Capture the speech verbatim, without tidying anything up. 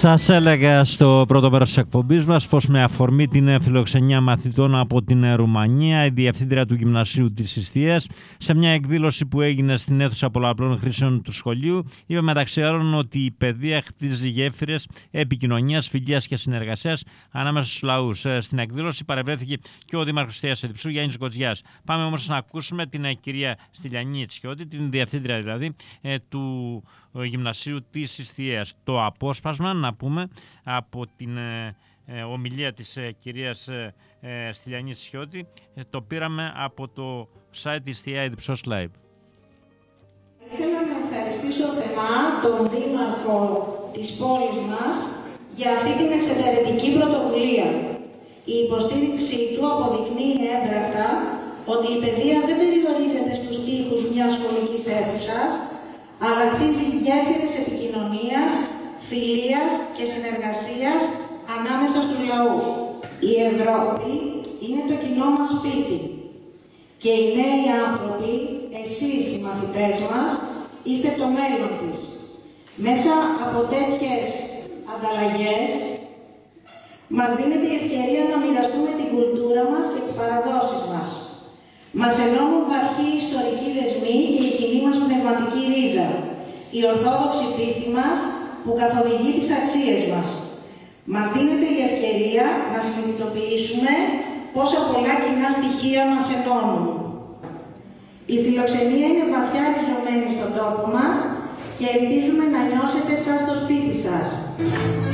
Σας έλεγα στο πρώτο μέρος της εκπομπής μας πως με αφορμή την φιλοξενία μαθητών από την Ρουμανία, η διευθύντρια του Γυμνασίου της Ιστίας, σε μια εκδήλωση που έγινε στην αίθουσα πολλαπλών χρήσεων του σχολείου, είπε μεταξύ άλλων ότι η παιδεία χτίζει γέφυρες επικοινωνίας, φιλίας και συνεργασίας ανάμεσα στους λαούς. Στην εκδήλωση παρευρέθηκε και ο Δήμαρχος Ιστίας Εδυψού, Γιάννης Γκοτζιάς. Πάμε όμως να ακούσουμε την κυρία Στυλιανή Τσιώτη, την διευθύντρια δηλαδή του Γυμνασίου της Ιστίας. Το απόσπασμα, να πούμε, από την ε, ε, ομιλία της ε, κυρίας ε, ε, Στυλιανής Τσιώτη, ε, το πήραμε από το site της Ιστία Εδυψός Live. Θέλω να ευχαριστήσω θερμά τον Δήμαρχο της πόλης μας για αυτή την εξαιρετική πρωτοβουλία. Η υποστήριξή του αποδεικνύει έμπρακτα ότι η παιδεία δεν περιορίζεται στους τοίχους μιας σχολικής αίθουσας, αλλά χτίζει γέφυρες επικοινωνίας, φιλίας και συνεργασίας ανάμεσα στους λαούς. Η Ευρώπη είναι το κοινό μας σπίτι και οι νέοι άνθρωποι, εσείς οι μαθητές μας, είστε το μέλλον της. Μέσα από τέτοιες ανταλλαγές μας δίνεται η ευκαιρία να μοιραστούμε την κουλτούρα μας και τις παραδόσεις μας. Μας ενώνουν βαθιοί ιστορικοί δεσμοί και η κοινή μας πνευματική ρίζα, η ορθόδοξη πίστη μας που καθοδηγεί τις αξίες μας. Μας δίνεται η ευκαιρία να συνειδητοποιήσουμε πόσα πολλά κοινά στοιχεία μας ενώνουν. Η φιλοξενία είναι βαθιά ριζωμένη στον τόπο μας και ελπίζουμε να νιώσετε σαν στο σπίτι σας.